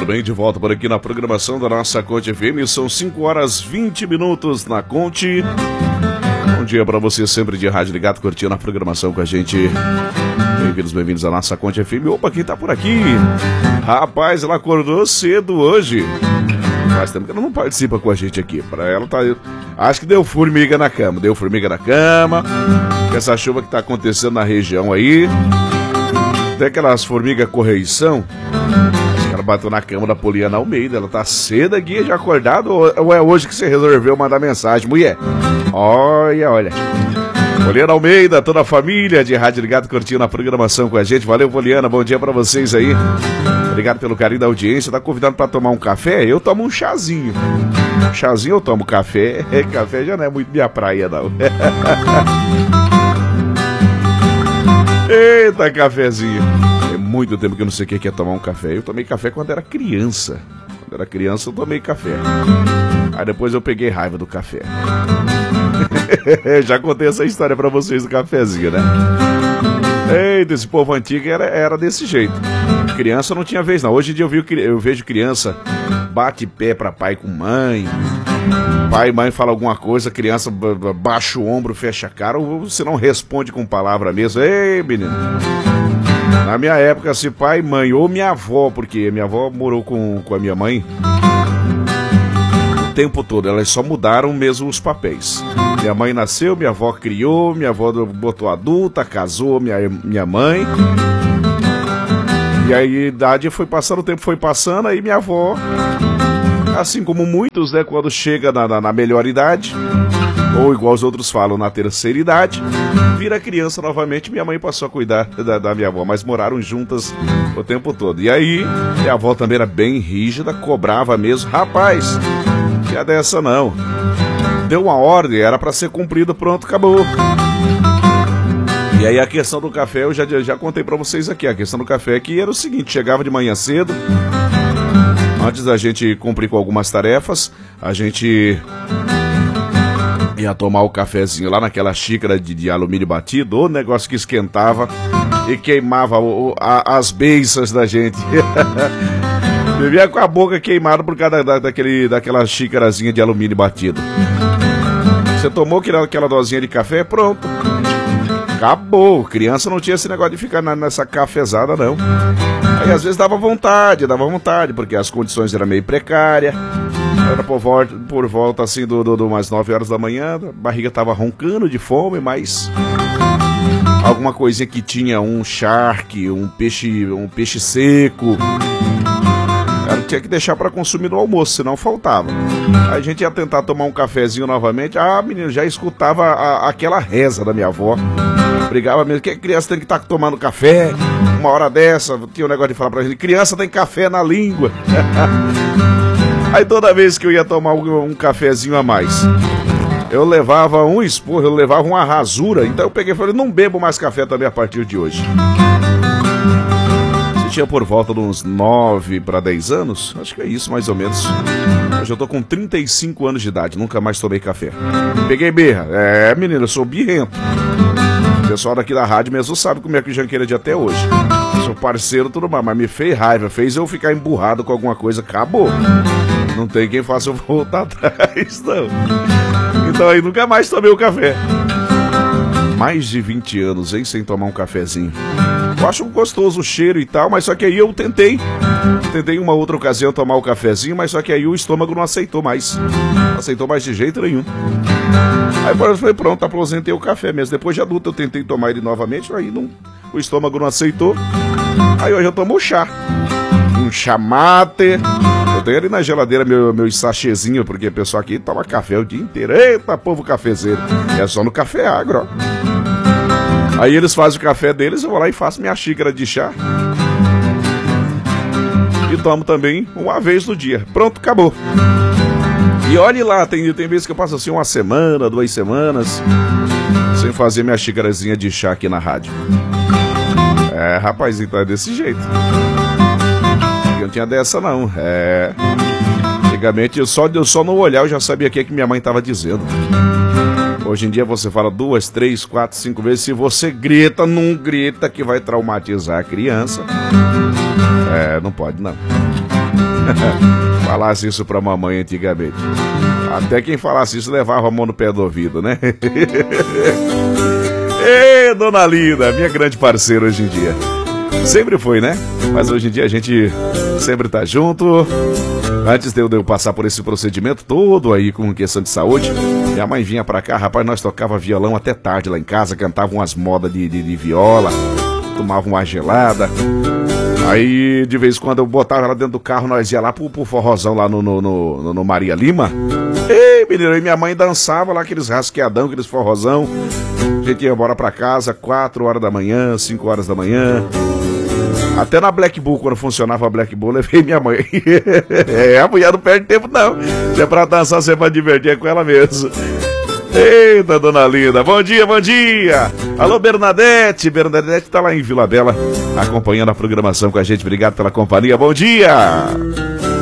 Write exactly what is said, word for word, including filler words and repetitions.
Tudo bem? De volta por aqui na programação da nossa Conte F M. São cinco horas e vinte minutos na Conte. Bom dia para você, sempre de rádio ligado, curtindo a programação com a gente. Bem-vindos, bem-vindos à nossa Conte F M. Opa, quem tá por aqui? Rapaz, ela acordou cedo hoje. Faz tempo que ela não participa com a gente aqui. Pra ela tá... Acho que deu formiga na cama. Deu formiga na cama. Com essa chuva que tá acontecendo na região aí. Tem aquelas formigas correição. Acho que ela bateu na cama da Poliana Almeida. Ela tá cedo aqui, já acordado. Ou é hoje que você resolveu mandar mensagem, mulher? Olha, olha. Poliana Almeida, toda a família de Rádio Ligado curtindo a programação com a gente. Valeu, Poliana, bom dia pra vocês aí. Obrigado pelo carinho da audiência. Tá convidado pra tomar um café? Eu tomo um chazinho. Chazinho eu tomo café. Café já não é muito minha praia, não. Eita, cafezinho. Tem muito tempo que eu não sei o que é tomar um café. Eu tomei café quando era criança. Quando era criança eu tomei café. Aí depois eu peguei raiva do café. Já contei essa história pra vocês do cafezinho, né? Eita, esse povo antigo era, era desse jeito. Criança não tinha vez, não. Hoje em dia eu, vi, eu vejo criança bate pé pra pai com mãe. Pai e mãe falam alguma coisa, criança baixa o ombro, fecha a cara, ou você não responde com palavra mesmo. Ei, menino. Na minha época, se pai, mãe ou minha avó, porque minha avó morou com, com a minha mãe o tempo todo, elas só mudaram mesmo os papéis. Minha mãe nasceu, minha avó criou, minha avó botou adulta, casou minha, minha mãe. E aí a idade foi passando, o tempo foi passando, aí minha avó, assim como muitos, né, quando chega na, na, na melhor idade, ou igual os outros falam, na terceira idade, vira criança novamente. Minha mãe passou a cuidar da, da minha avó, mas moraram juntas o tempo todo. E aí, minha avó também era bem rígida, cobrava mesmo. Rapaz, que é dessa não. Deu uma ordem, era pra ser cumprida, pronto, acabou. E aí a questão do café, eu já, já contei pra vocês aqui. A questão do café aqui era o seguinte: chegava de manhã cedo, antes da gente cumprir com algumas tarefas, a gente ia tomar o cafezinho lá naquela xícara de, de alumínio batido, o negócio que esquentava e queimava o, a, as beiças da gente. Vivia com a boca queimada por causa da, daquele, daquela xícarazinha de alumínio batido. Você tomou aquela, aquela dosinha de café, pronto. Acabou. Criança não tinha esse negócio de ficar na, nessa cafezada, não. Aí às vezes dava vontade, dava vontade, porque as condições eram meio precárias. Era por volta, por volta assim do, do, do umas nove horas da manhã, a barriga tava roncando de fome, mas alguma coisinha que tinha, um charque, um peixe, um peixe seco, ela tinha que deixar para consumir no almoço, senão faltava. Aí a gente ia tentar tomar um cafezinho novamente. Ah, menino, já escutava a, aquela reza da minha avó. Brigava mesmo, que a criança tem que estar tá tomando café uma hora dessa. Tinha um negócio de falar pra gente: criança tem café na língua. Aí toda vez que eu ia tomar um, um cafezinho a mais, eu levava um esporro, eu levava uma rasura. Então eu peguei e falei: não bebo mais café também a partir de hoje. Você tinha por volta de uns nove para dez anos? Acho que é isso, mais ou menos. Hoje eu tô com trinta e cinco anos de idade, nunca mais tomei café. Peguei birra. É, menino, eu sou birrento. O pessoal daqui da rádio mesmo sabe como é que o Janqueira de até hoje. Sou parceiro, tudo mais, mas me fez raiva, fez eu ficar emburrado com alguma coisa, acabou. Não tem quem faça eu voltar atrás, não. Então aí nunca mais tomei o café. Mais de vinte anos, hein, sem tomar um cafezinho. Eu acho gostoso o cheiro e tal, mas só que aí eu tentei. Tentei uma outra ocasião tomar o cafezinho, mas só que aí o estômago não aceitou mais. Não aceitou mais de jeito nenhum. Aí eu falei: pronto, aposentei o café mesmo. Depois de adulto eu tentei tomar ele novamente, aí não, o estômago não aceitou. Aí hoje eu tomo chá. Um chá mate. Eu tenho ali na geladeira meu, meu sachêzinho, porque o pessoal aqui toma café o dia inteiro. Eita, povo cafezeiro. É só no café agro, ó. Aí eles fazem o café deles, eu vou lá e faço minha xícara de chá. E tomo também uma vez no dia. Pronto, acabou. E olhe lá, tem, tem vezes que eu passo assim uma semana, duas semanas sem fazer minha xícarazinha de chá aqui na rádio. É, rapaz, então é desse jeito. Eu não tinha dessa não. É. Antigamente, eu só, eu só no olhar eu já sabia o que, é que minha mãe estava dizendo. Hoje em dia você fala duas, três, quatro, cinco vezes. Se você grita, não grita que vai traumatizar a criança. É, não pode não. Falasse isso pra mamãe antigamente. Até quem falasse isso levava a mão no pé do ouvido, né? Ê, dona Linda, minha grande parceira hoje em dia. Sempre foi, né? Mas hoje em dia a gente sempre tá junto. Antes de eu, de eu passar por esse procedimento todo aí com questão de saúde, minha mãe vinha pra cá, rapaz, nós tocava violão até tarde lá em casa, cantava umas modas de, de, de viola, tomava uma gelada. Aí, de vez em quando, eu botava ela dentro do carro, nós ia lá pro, pro forrozão lá no, no, no, no Maria Lima. Ei, menino, e minha mãe dançava lá aqueles rasqueadão, aqueles forrozão. A gente ia embora pra casa, quatro horas da manhã, cinco horas da manhã. Até na Black Bull, quando funcionava a Black Bull, levei minha mãe. É, a mulher não perde tempo, não. Se é pra dançar, você vai divertir é com ela mesmo. Eita, dona Linda, bom dia, bom dia. Alô, Bernadette, Bernadette tá lá em Vila Bela, acompanhando a programação com a gente, obrigado pela companhia, bom dia.